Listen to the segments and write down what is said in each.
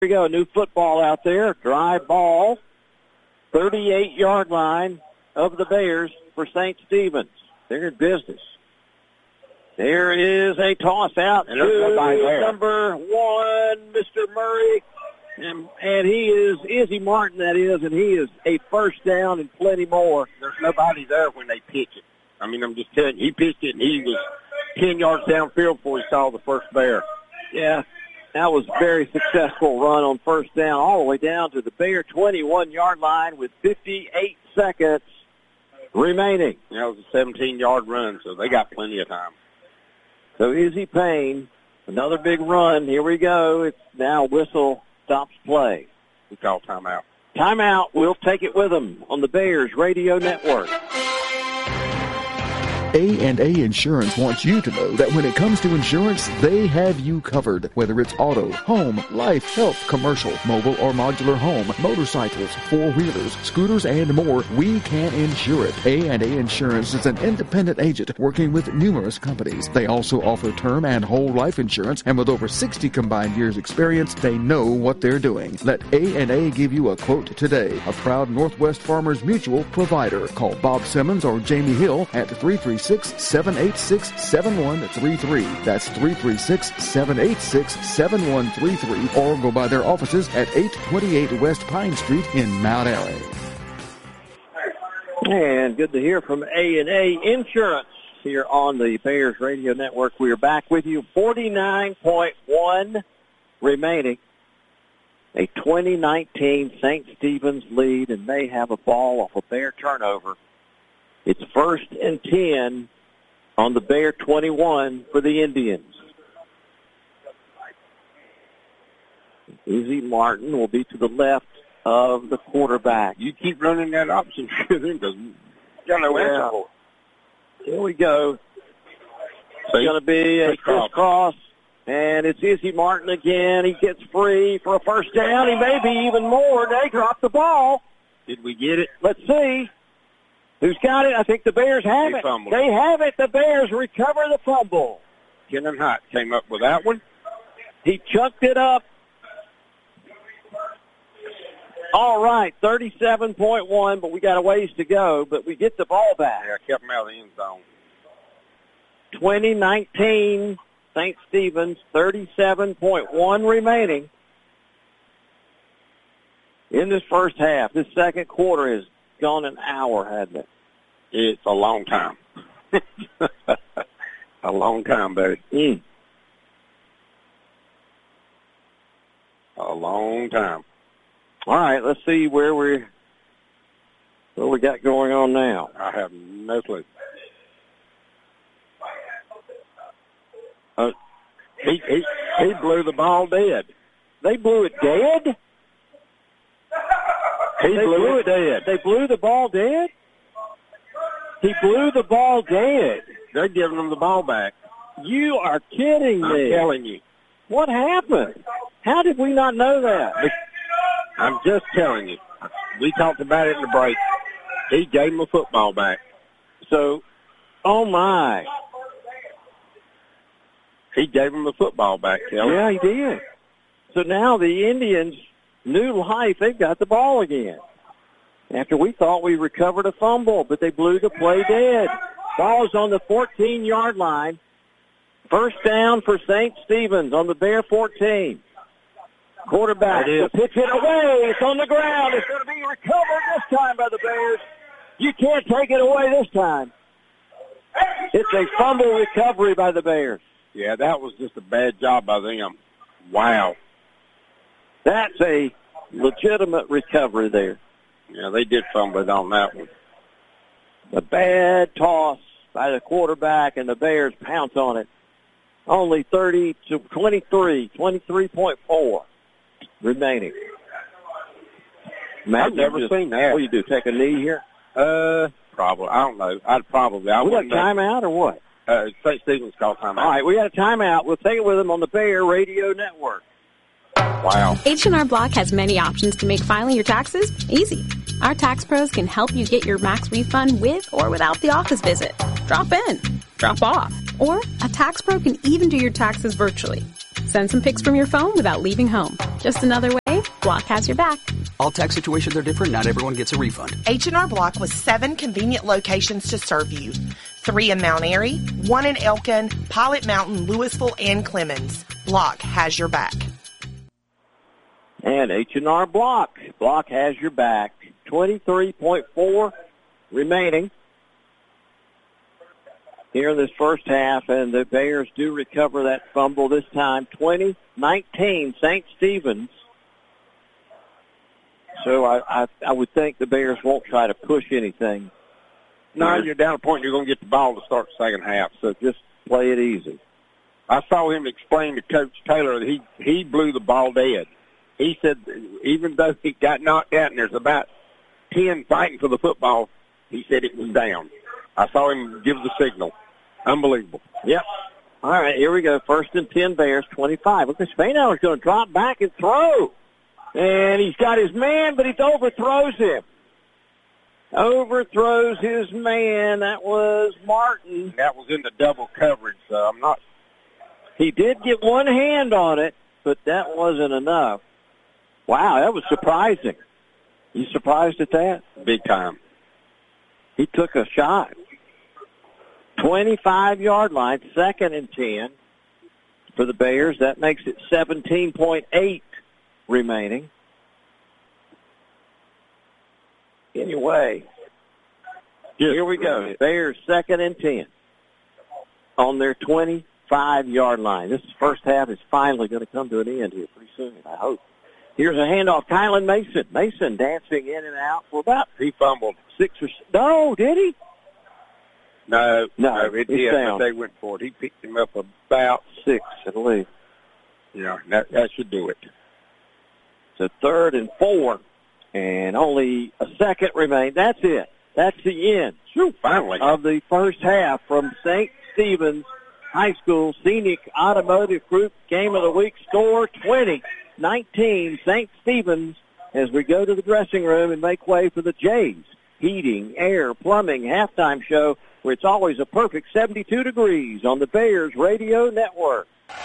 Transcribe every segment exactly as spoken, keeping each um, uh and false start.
we go, new football out there, dry ball, thirty-eight-yard line of the Bears for Saint Stephen's. They're in business. There is a toss out to number one, Mister Murray, and, and he is Izzy Martin, that is, and he is a first down and plenty more. There's nobody there when they pitch it. I mean, I'm just telling you, he pitched it, and he was ten yards downfield before he saw the first Bear. Yeah, that was a very successful run on first down all the way down to the Bear twenty-one-yard line with fifty-eight seconds remaining. That was a seventeen-yard run, so they got plenty of time. So Izzy Payne, another big run. Here we go. It's now whistle stops play. We call timeout. Timeout. We'll take it with them on the Bears Radio Network. A and A Insurance wants you to know that when it comes to insurance, they have you covered. Whether it's auto, home, life, health, commercial, mobile or modular home, motorcycles, four-wheelers, scooters, and more, we can insure it. A and A Insurance is an independent agent working with numerous companies. They also offer term and whole life insurance, and with over sixty combined years experience, they know what they're doing. Let A and A give you a quote today. A proud Northwest Farmers Mutual provider. Call Bob Simmons or Jamie Hill at three three six, seven eight six, seven one three three. That's three three six, seven eight six, seven one three three, or go by their offices at eight twenty-eight West Pine Street in Mount Airy. And good to hear from A and A Insurance here on the Bears Radio Network. We are back with you. forty-nine point one remaining. A twenty nineteen Saint Stephen's lead, and they have a ball off a Bear turnover. It's first and ten on the Bear twenty-one for the Indians. Izzy Martin will be to the left of the quarterback. You keep running that option because you got no answer for it. Here we go. It's going to be a crisscross, and it's Izzy Martin again. He gets free for a first down. He may be even more. They drop the ball. Did we get it? Let's see. Who's got it? I think the Bears have they it. Fumbled. They have it. The Bears recover the fumble. Kenan Hott came up with that one. He chucked it up. All right, thirty-seven point one, but we got a ways to go, but we get the ball back. Yeah, I kept him out of the end zone. twenty nineteen, Saint Stephen's, thirty-seven point one remaining in this first half. This second quarter has gone an hour, hasn't it? It's a long time. A long time, buddy. Mm. A long time. All right, let's see where we what we got going on now. I have no clue. Uh, he, he he blew the ball dead. They blew it dead? He they blew, blew it dead. They blew the ball dead? He blew the ball dead. They're giving him the ball back. You are kidding I'm me. telling you. What happened? How did we not know that? I'm just telling you. We talked about it in the break. He gave him a football back. So, oh, my. He gave him the football back, Kelly. Yeah, he did. So now the Indians, new life, they've got the ball again. After we thought we recovered a fumble, but they blew the play dead. Ball is on the fourteen-yard line. First down for Saint Stephen's on the Bear fourteen. Quarterback will pitch it away. It's on the ground. It's going to be recovered this time by the Bears. You can't take it away this time. It's a fumble recovery by the Bears. Yeah, that was just a bad job by them. Wow. That's a legitimate recovery there. Yeah, they did fumble it on that one. A bad toss by the quarterback, and the Bears pounce on it. Only thirty to twenty-three, twenty-three point four remaining. Matt, I've never just, seen that. What do you do, take a knee here? Uh, probably. I don't know. I'd probably. I we got a know. timeout or what? Uh, Saint Stephen's called timeout. All right, we got a timeout. We'll take it with them on the Bear Radio Network. Wow. H and R Block has many options to make filing your taxes easy. Our tax pros can help you get your max refund with or without the office visit. Drop in, drop off, or a tax pro can even do your taxes virtually. Send some pics from your phone without leaving home. Just another way Block has your back. All tax situations are different. Not everyone gets a refund. H and R Block with seven convenient locations to serve you. Three in Mount Airy, one in Elkin, Pilot Mountain, Louisville, and Clemens. Block has your back. And H and R Block. Block has your back. twenty-three point four remaining here in this first half, and the Bears do recover that fumble this time. twenty nineteen, Saint Stephen's. So I, I, I would think the Bears won't try to push anything. No, you're down a point. You're going to get the ball to start the second half. So just play it easy. I saw him explain to Coach Taylor that he, he blew the ball dead. He said even though he got knocked out and there's about ten fighting for the football, he said it was down. I saw him give the signal. Unbelievable. Yep. All right, here we go. First and ten, Bears, twenty-five. Look, Spainhour's going to drop back and throw. And he's got his man, but he overthrows him. Overthrows his man. That was Martin. That was in the double coverage, so I'm not. He did get one hand on it, but that wasn't enough. Wow, that was surprising. You surprised at that? Big time. He took a shot. twenty-five-yard line, second and ten for the Bears. That makes it seventeen point eight remaining. Anyway, yes, here we go. Bears second and ten on their twenty-five-yard line. This first half is finally going to come to an end here pretty soon, I hope. Here's a handoff. Kylan Mason. Mason dancing in and out for about he fumbled six or six. No, did he? No, no, no it did. But they went for it. He picked him up about six, I believe. Yeah, that, that should do it. So third and four, and only a second remains. That's it. That's the end. Shoo, finally. Of the first half from Saint Stephen's High School Scenic Automotive Group Game of the Week score twenty nineteen Saint Stephen's as we go to the dressing room and make way for the Jays Heating, Air, Plumbing halftime show, where it's always a perfect seventy-two degrees on the Bears Radio Network.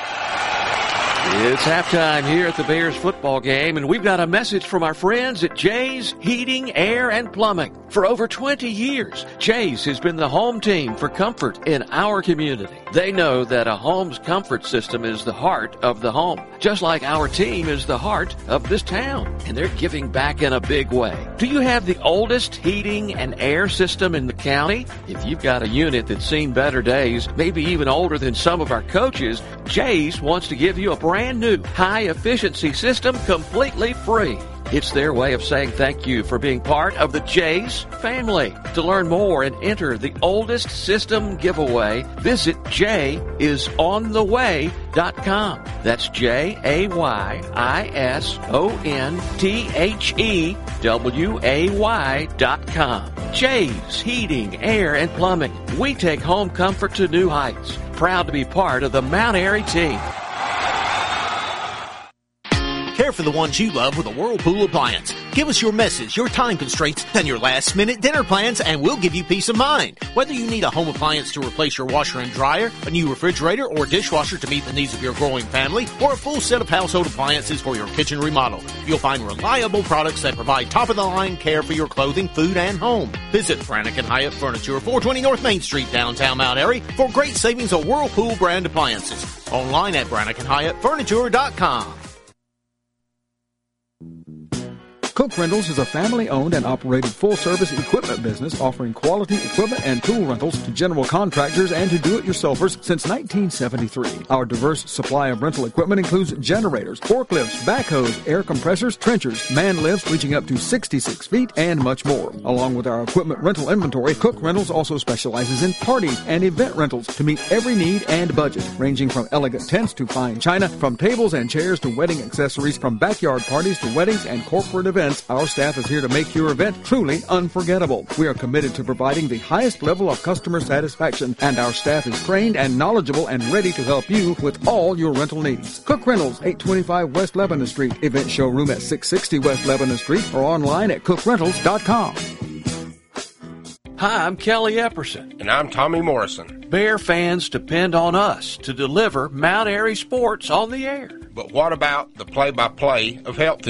It's halftime here at the Bears football game, and we've got a message from our friends at Jay's Heating, Air, and Plumbing. For over twenty years, Jay's has been the home team for comfort in our community. They know that a home's comfort system is the heart of the home, just like our team is the heart of this town, and they're giving back in a big way. Do you have the oldest heating and air system in the county? If you've got a unit that's seen better days, maybe even older than some of our coaches, Jay's wants to give you a brand new high-efficiency system completely free. It's their way of saying thank you for being part of the Jay's family. To learn more and enter the oldest system giveaway, visit jay is on the way dot com. That's J A Y I S O N T H E W A Y dot com. Jay's Heating, Air, and Plumbing. We take home comfort to new heights. Proud to be part of the Mount Airy team. Care for the ones you love with a Whirlpool appliance. Give us your message, your time constraints, and your last-minute dinner plans, and we'll give you peace of mind. Whether you need a home appliance to replace your washer and dryer, a new refrigerator or dishwasher to meet the needs of your growing family, or a full set of household appliances for your kitchen remodel, you'll find reliable products that provide top-of-the-line care for your clothing, food, and home. Visit Brannick and Hyatt Furniture, four twenty North Main Street, downtown Mount Airy, for great savings on Whirlpool brand appliances. Online at Brannick and Hyatt Furniture dot com. Cook Rentals is a family-owned and operated full-service equipment business offering quality equipment and tool rentals to general contractors and to do-it-yourselfers since nineteen seventy-three. Our diverse supply of rental equipment includes generators, forklifts, backhoes, air compressors, trenchers, man lifts reaching up to sixty-six feet, and much more. Along with our equipment rental inventory, Cook Rentals also specializes in party and event rentals to meet every need and budget, ranging from elegant tents to fine china, from tables and chairs to wedding accessories, from backyard parties to weddings and corporate events. Our staff is here to make your event truly unforgettable. We are committed to providing the highest level of customer satisfaction, and our staff is trained and knowledgeable and ready to help you with all your rental needs. Cook Rentals, eight twenty-five West Lebanon Street, event showroom at six sixty West Lebanon Street, or online at cook rentals dot com. Hi, I'm Kelly Epperson. And I'm Tommy Morrison. Bear fans depend on us to deliver Mount Airy sports on the air. But what about the play-by-play of health